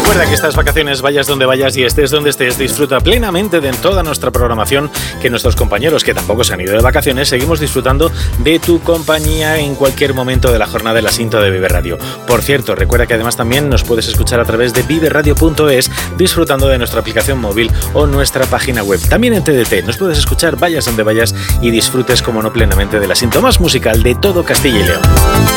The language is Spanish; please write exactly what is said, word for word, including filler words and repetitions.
Recuerda que estas vacaciones, vayas donde vayas y estés donde estés, disfruta plenamente de toda nuestra programación, que nuestros compañeros, que tampoco se han ido de vacaciones, seguimos disfrutando de tu compañía en cualquier momento de la jornada de la cinta de Vive Radio. Por cierto, recuerda que además también nos puedes escuchar a través de vive radio punto es, disfrutando de nuestra aplicación móvil o nuestra página web. También en T D T nos puedes escuchar, vayas donde vayas y disfrutes, como no, plenamente de la cinta más musical de todo Castilla y León.